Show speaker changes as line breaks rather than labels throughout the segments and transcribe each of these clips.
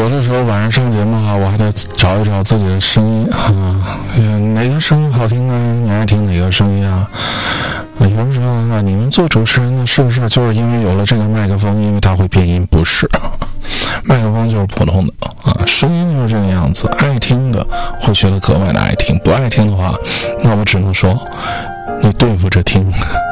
有的时候晚上上节目我还得找一找自己的声音哪个声音好听啊？你爱听哪个声音啊？有人说你们做主持人的是不是就是因为有了这个麦克风，因为它会变音？不是，麦克风就是普通的声音就是这个样子，爱听的会觉得格外的爱听，不爱听的话，那我只能说你对付着听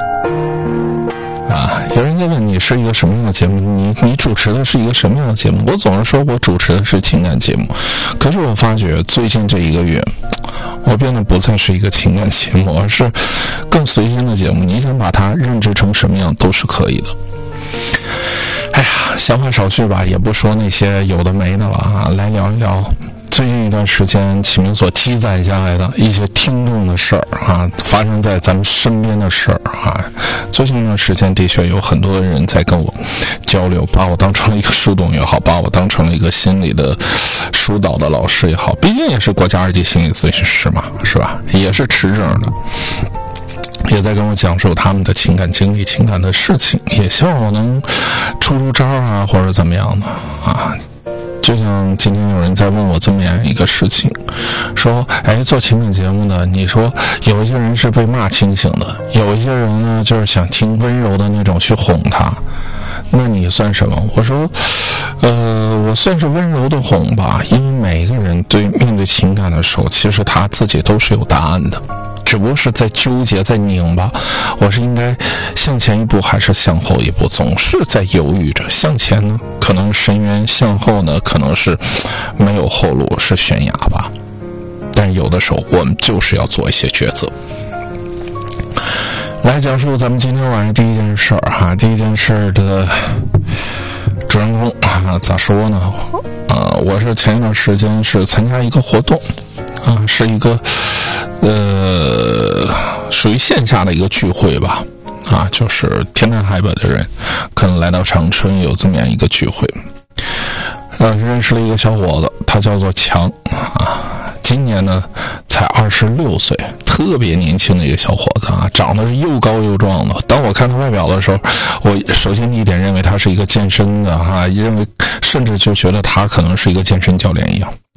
有人在问你是一个什么样的节目，你主持的是一个什么样的节目？我总是说我主持的是情感节目，可是我发觉最近这一个月我变得不再是一个情感节目，而是更随心的节目，你想把它认知成什么样都是可以的。哎呀，闲话少叙吧，也不说那些有的没的了来聊一聊最近一段时间启明所积攒下来的一些听众的事儿发生在咱们身边的事儿最近一段时间的确有很多的人在跟我交流，把我当成了一个树洞也好，把我当成了一个心理的疏导的老师也好，毕竟也是国家2级心理咨询师嘛，是吧？也是持证的，也在跟我讲述他们的情感经历、情感的事情，也希望我能出招或者怎么样的就像今天有人在问我这么样一个事情，说做情感节目的，你说有一些人是被骂清醒的，有一些人呢就是想听温柔的那种去哄他，那你算什么？我说我算是温柔的哄吧，因为每一个人面对情感的时候，其实他自己都是有答案的，只不过是在纠结，在拧巴，我是应该向前一步还是向后一步，总是在犹豫着。向前呢可能深渊，向后呢可能是没有后路，是悬崖吧。但有的时候我们就是要做一些抉择。来讲述咱们今天晚上第一件事第一件事的主人公咋说呢我是前一段时间是参加一个活动是一个属于线下的一个聚会吧就是天南海北的人可能来到长春有这么样一个聚会认识了一个小伙子，他叫做强今年呢才26岁，特别年轻的一个小伙子长得是又高又壮的。当我看他外表的时候，我首先第一点认为他是一个健身的认为甚至就觉得他可能是一个健身教练一样。